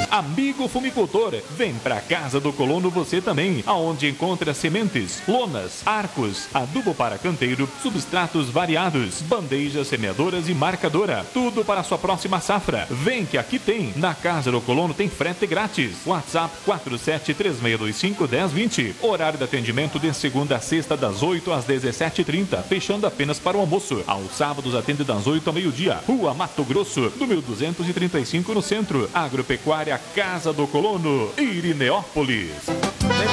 Amigo fumicultor, vem pra Casa do Colono você também, aonde encontra sementes, lonas, arcos, adubo para canteiro, substratos variados, bandejas semeadoras e marcadora. Tudo para a sua próxima safra. Vem que aqui tem. Na Casa do Colono tem frete grátis. WhatsApp 4736251020. Horário de atendimento de segunda a sexta das 8 às 17h30, fechando apenas para o almoço. Aos sábados atende das 8 ao meio-dia. Rua Mato Grosso, número 235 no centro. Agropecuária Casa do Colono, Irineópolis.